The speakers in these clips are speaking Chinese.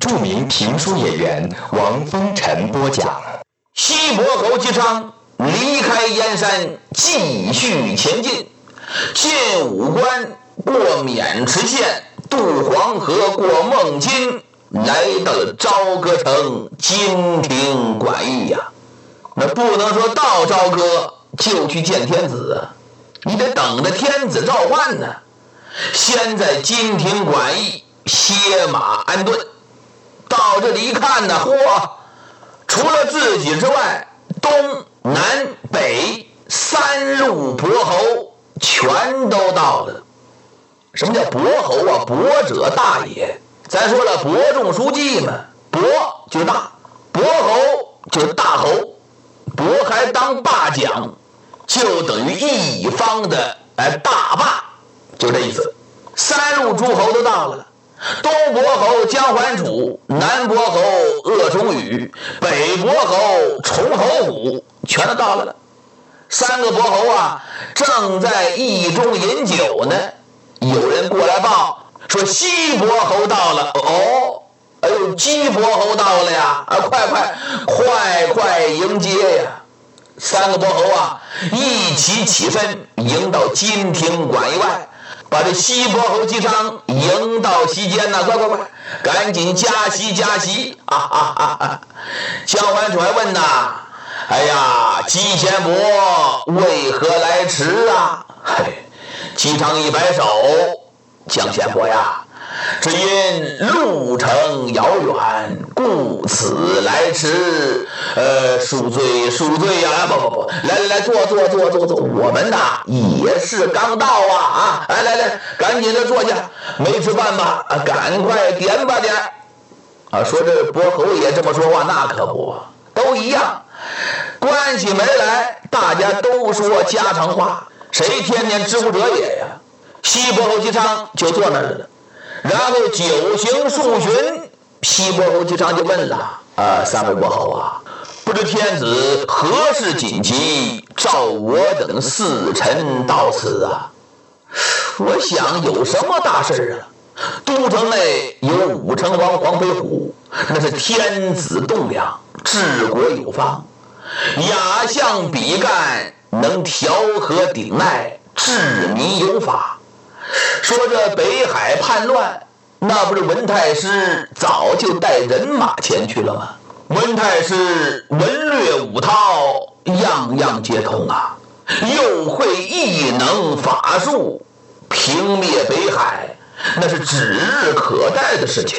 著名评书演员王风尘播讲。 西伯侯姬昌离开燕山，继续前进，进武关，过渑池县，渡黄河，过孟津，来到了朝歌城金庭馆驿呀。那不能说到朝歌就去见天子啊，你得等着天子召唤呢。先在金庭馆驿歇马安顿。到这里一看呢，嚯，除了自己之外，东南北三路伯侯全都到了。什么叫伯侯啊？伯者大也。咱说了，伯仲叔季嘛，伯就是大，伯侯就是大侯，伯还当霸将，就等于一方的大霸，就这意思。三路诸侯都到了。东伯侯姜桓楚，南伯侯鄂崇禹，北伯侯崇侯虎，全都到了。三个伯侯啊，正在驿中饮酒呢。有人过来报说西伯侯到了。哦，哎呦，姬伯侯到了呀！快迎接呀！三个伯侯啊，一起起身迎到金庭馆驿外。把这西伯侯姬昌迎到席间呢，快，赶紧加席啊！姜桓楚还问呐，哎呀，姬贤伯为何来迟啊？姬昌一摆手，姜贤伯呀，只因路程遥远，故此来迟。恕罪呀！不，来，坐。我们呐也是刚到啊！来，赶紧的坐下。没吃饭吧？赶快点吧点。说这伯侯也这么说话，那可不，都一样。关系没来，大家都说家常话，谁天天知乎者也呀？西伯侯姬昌就坐那儿了。然后酒行数巡，西伯侯姬昌就问了：三位伯侯啊，不知天子何事紧急，召我等四臣到此啊？我想有什么大事啊？都城内有武成王黄飞虎，那是天子栋梁，治国有方，雅相比干，能调和顶鼐，治民有法。说这北海叛乱，那不是文太师早就带人马前去了吗？文太师文略武韬，样样皆通啊，又会异能法术，平灭北海，那是指日可待的事情。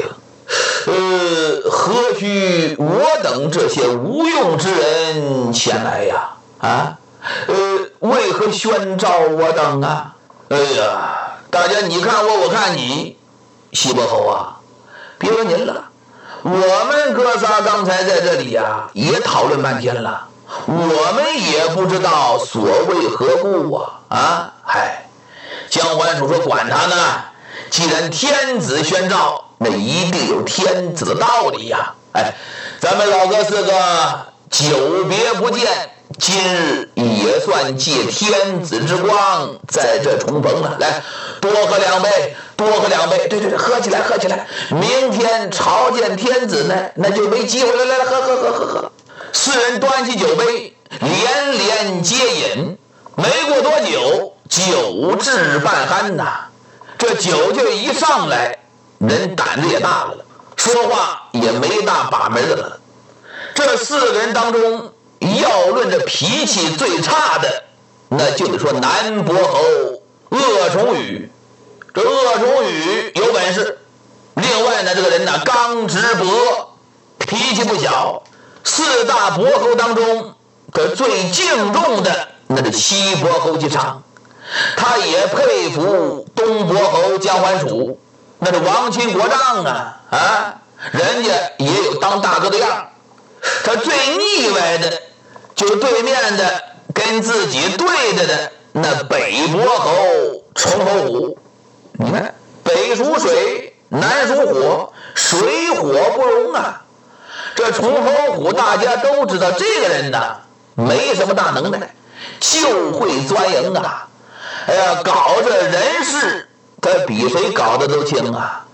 何须我等这些无用之人前来呀？为何宣召我等啊？大家你看我看你。西伯侯啊，别说您了，我们哥仨刚才在这里呀，也讨论半天了，我们也不知道所谓何故啊！姜桓楚说管他呢，既然天子宣召，那一定有天子的道理呀！咱们老哥四个久别不见，今日也算借天子之光在这重逢了。来，多喝两杯。对，喝起来。明天朝见天子呢，那就没机会了。来，喝。四人端起酒杯，连接饮。没过多久，酒至半酣呐。这酒劲一上来，人胆子也大了，说话也没大把门了。这四个人当中，要论这脾气最差的，那就得说南伯侯鄂崇禹。这鄂崇禹有本事，另外呢，这个人呢刚直博，脾气不小。四大伯侯当中，可最敬重的那是西伯侯姬昌，他也佩服东伯侯姜桓楚，那是亡亲国丈人家也有当大哥的样。他最腻歪的就是对面的跟自己对着的那北伯侯崇侯虎。你看，北属水，南属火，水火不容啊。这崇侯虎大家都知道，这个人呢没什么大能耐，就会钻营啊。搞这人事，他比谁搞的都轻啊。